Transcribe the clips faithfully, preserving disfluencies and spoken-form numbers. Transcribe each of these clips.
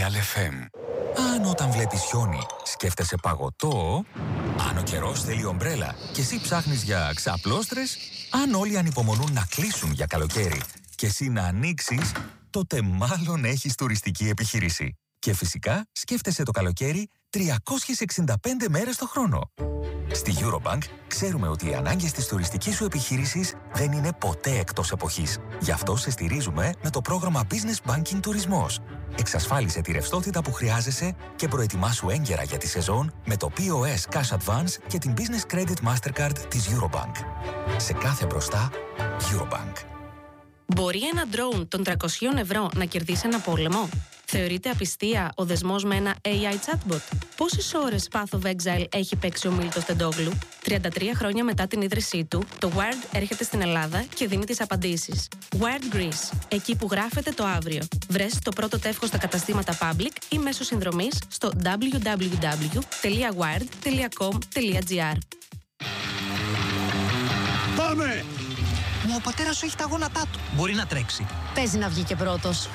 Real εφ εμ. Αν όταν βλέπεις χιόνι σκέφτεσαι παγωτό, αν ο καιρός θέλει ομπρέλα και εσύ ψάχνεις για ξαπλώστρες, αν όλοι ανυπομονούν να κλείσουν για καλοκαίρι και εσύ να ανοίξεις, τότε μάλλον έχεις τουριστική επιχείρηση. Και φυσικά σκέφτεσαι το καλοκαίρι τριακόσιες εξήντα πέντε μέρες το χρόνο. Στη Eurobank ξέρουμε ότι οι ανάγκες της τουριστικής σου επιχείρησης δεν είναι ποτέ εκτός εποχής. Γι' αυτό σε στηρίζουμε με το πρόγραμμα Business Banking Τουρισμός. Εξασφάλισε τη ρευστότητα που χρειάζεσαι και προετοιμάσου έγκαιρα για τη σεζόν με το πι ο ες Cash Advance και την Business Credit Mastercard της Eurobank. Σε κάθε μπροστά, Eurobank. Μπορεί ένα drone των τριακόσια ευρώ να κερδίσει ένα πόλεμο? Θεωρείται απιστία ο δεσμός με ένα έι άι chatbot? Πόσες ώρες Path of Exile έχει παίξει ο Μίλτος Τεντόγλου? τριάντα τρία χρόνια μετά την ίδρυσή του, το Wired έρχεται στην Ελλάδα και δίνει τις απαντήσεις. Wired Greece, εκεί που γράφεται το αύριο. Βρες το πρώτο τεύχος στα καταστήματα Public ή μέσω συνδρομής στο double-u double-u double-u τελεία wired τελεία com τελεία gr. Πάμε! Μα ο πατέρας σου έχει τα γόνατά του. Μπορεί να τρέξει. Παίζει να βγει και πρώτος.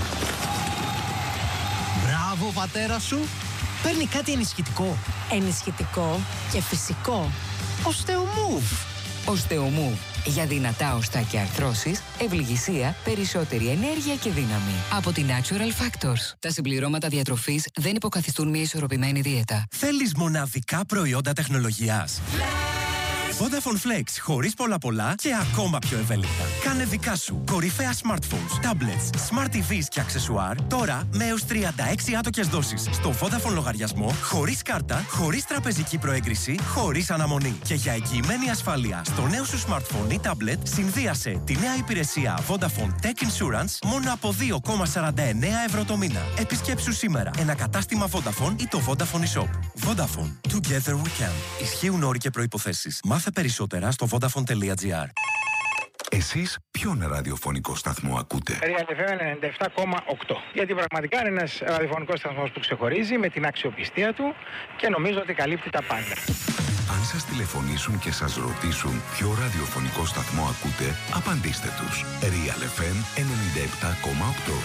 Μπράβο, πατέρα σου. Παίρνει κάτι ενισχυτικό. Ενισχυτικό και φυσικό. Οστεομούβ. Οστεομούβ. Για δυνατά οστά και αρθρώσεις, ευληγησία, περισσότερη ενέργεια και δύναμη. Από την Natural Factors. Τα συμπληρώματα διατροφής δεν υποκαθιστούν μια ισορροπημένη δίαιτα. Θέλεις μοναδικά προϊόντα τεχνολογίας? Vodafone Flex, χωρίς πολλά πολλά και ακόμα πιο ευέλικτα. Κάνε δικά σου κορυφαία smartphones, tablets, smart τι βις και αξεσουάρ τώρα με έως τριάντα έξι άτοκες δόσεις στο Vodafone λογαριασμό, χωρίς κάρτα, χωρίς τραπεζική προέγκριση, χωρίς αναμονή. Και για εγγυημένη ασφάλεια στο νέο σου smartphone ή tablet, συνδύασε τη νέα υπηρεσία Vodafone Tech Insurance μόνο από δύο κόμμα σαράντα εννέα ευρώ το μήνα. Επισκέψου σήμερα ένα κατάστημα Vodafone ή το Vodafone eShop. Vodafone. Together we can. Ισχύουν όροι και προϋποθέσεις. Μάθε περισσότερα στο vodafone τελεία gr. Εσείς ποιον ραδιοφωνικό σταθμό ακούτε? Real εφ εμ ενενήντα επτά κόμμα οκτώ. Γιατί πραγματικά είναι ένας ραδιοφωνικός σταθμός που ξεχωρίζει με την αξιοπιστία του και νομίζω ότι καλύπτει τα πάντα. Αν σας τηλεφωνήσουν και σας ρωτήσουν ποιο ραδιοφωνικό σταθμό ακούτε, απαντήστε τους. Real εφ εμ ενενήντα επτά κόμμα οκτώ.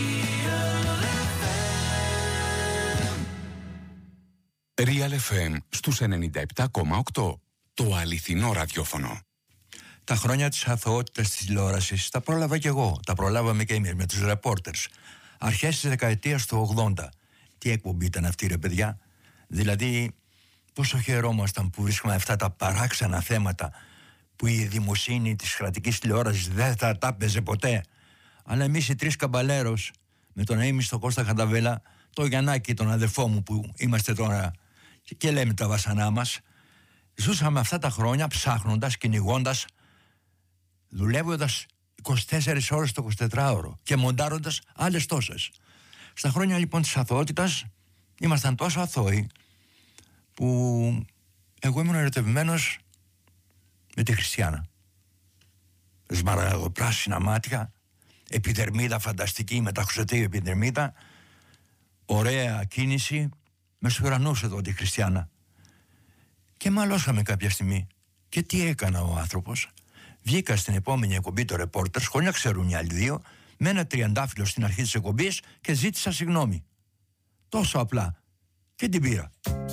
Real εφ εμ στους ενενήντα επτά κόμμα οκτώ. Το αληθινό ραδιόφωνο. Τα χρόνια της αθωότητας της τηλεόρασης τα πρόλαβα κι εγώ. Τα προλάβαμε και εμείς με τους reporters. Αρχές της δεκαετίας του ογδόντα. Τι εκπομπή ήταν αυτή, ρε παιδιά? Δηλαδή, πόσο χαιρόμασταν που βρίσκαμε αυτά τα παράξενα θέματα που η δημοσύνη της κρατικής τηλεόρασης δεν θα τα έπαιζε ποτέ. Αλλά εμείς οι τρεις καμπαλέρος, με τον Αίμη, τον Κώστα Χανταβέλα, τον Γιαννάκη, τον αδερφό μου που είμαστε τώρα και λέμε τα βασανά μας, ζούσαμε αυτά τα χρόνια ψάχνοντας, κυνηγώντας, δουλεύοντας είκοσι τέσσερις ώρες το εικοσιτετράωρο και μοντάροντας άλλες τόσες. Στα χρόνια λοιπόν της αθωότητας ήμασταν τόσο αθώοι που εγώ ήμουν ερωτευμένος με τη Χριστιάνα. Σμαραγδοπράσινα μάτια, επιδερμίδα φανταστική με τα χρυσωτή επιδερμίδα, ωραία κίνηση, με στους ουρανούς εδώ τη Χριστιάνα. Και μαλώσαμε κάποια στιγμή. Και τι έκανα ο άνθρωπος? Βγήκα στην επόμενη εκπομπή το Reporters, χωρίς να ξέρουν οι άλλοι δύο, με ένα τριαντάφυλλο στην αρχή της εκπομπής και ζήτησα συγγνώμη. Τόσο απλά. Και την πήρα.